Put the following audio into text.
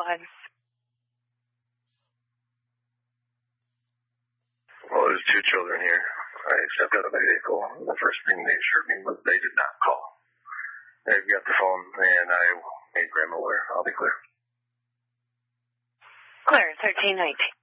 ahead. Well, there's 2 children here. I stepped out of the vehicle. The first thing they assured me was they did not call. They've got the phone, and I made Graham aware. I'll be clear. Clear, 1319.